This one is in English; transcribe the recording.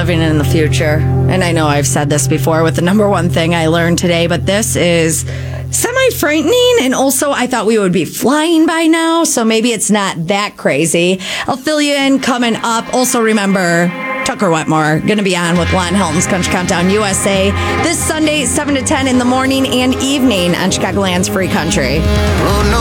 living in the future. And I know I've said this before with the number one thing I learned today, but this is semi-frightening. And also, I thought we would be flying by now, so maybe it's not that crazy. I'll fill you in coming up. Also, remember, Tucker Wetmore going to be on with Lon Helton's Country Countdown USA this Sunday, 7 to 10 in the morning and evening on Chicagoland's Free Country. Oh, no.